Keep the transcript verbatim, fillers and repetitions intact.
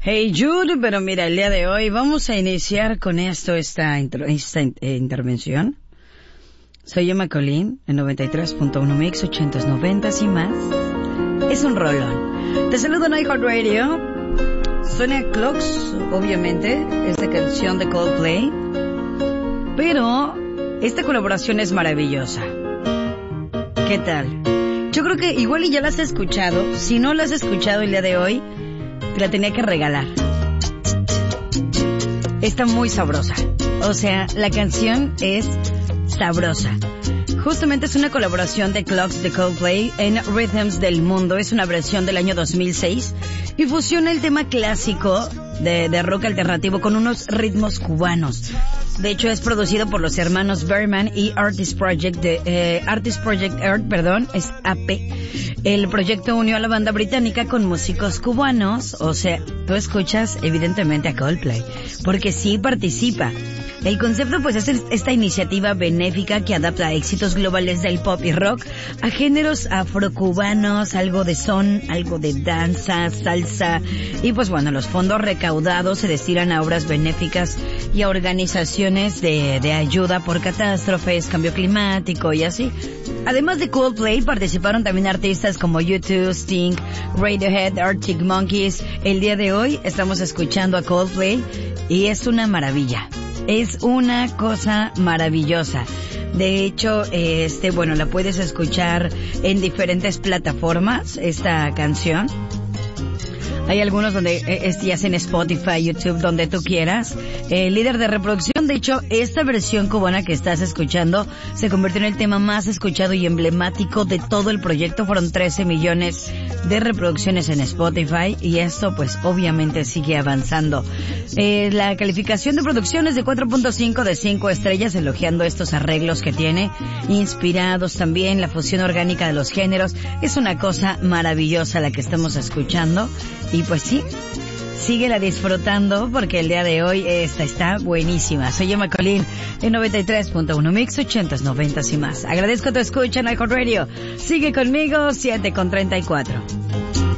Hey Jude, pero mira, el día de hoy vamos a iniciar con esto, esta, intro, esta eh, intervención. Soy Emma Colín, en noventa y tres punto uno Mix, ochentas, noventas y más. Es un rolón. Te saludo en iHeartRadio. Suena Clocks, obviamente, esta canción de Coldplay. Pero esta colaboración es maravillosa. ¿Qué tal? Yo creo que igual y ya la has escuchado. Si no la has escuchado el día de hoy, te la tenía que regalar. Está muy sabrosa. O sea, la canción es sabrosa. Justamente es una colaboración de Clocks de Coldplay en Rhythms del Mundo. Es una versión del año dos mil seis y fusiona el tema clásico de, de rock alternativo con unos ritmos cubanos. De hecho, es producido por los hermanos Berman y Artist Project de, eh, Artist Project Earth, perdón, es A P. El proyecto unió a la banda británica con músicos cubanos. O sea, tú escuchas evidentemente a Coldplay, porque sí participa. El concepto pues es esta iniciativa benéfica que adapta éxitos globales del pop y rock a géneros afrocubanos, algo de son, algo de danza, salsa, y pues bueno, los fondos recaudados se destinan a obras benéficas y a organizaciones de, de ayuda por catástrofes, cambio climático y así. Además de Coldplay, participaron también artistas como U dos, Sting, Radiohead, Arctic Monkeys. El día de hoy estamos escuchando a Coldplay y es una maravilla. Es una cosa maravillosa. De hecho, este, bueno, la puedes escuchar en diferentes plataformas, esta canción. Hay algunos donde es, ya sea en Spotify, YouTube, donde tú quieras. El líder de reproducción, de hecho, esta versión cubana que estás escuchando se convirtió en el tema más escuchado y emblemático de todo el proyecto. Fueron trece millones de reproducciones en Spotify y esto pues obviamente sigue avanzando. Eh, la calificación de producción es de cuatro punto cinco de cinco estrellas, elogiando estos arreglos que tiene, inspirados también, la fusión orgánica de los géneros. Es una cosa maravillosa la que estamos escuchando. Y pues sí, síguela disfrutando porque el día de hoy esta está buenísima. Soy Emma Colín en noventa y tres punto uno Mix, ochentas, noventas y más. Agradezco tu escucha en iHeartRadio. Sigue conmigo, siete con treinta y cuatro.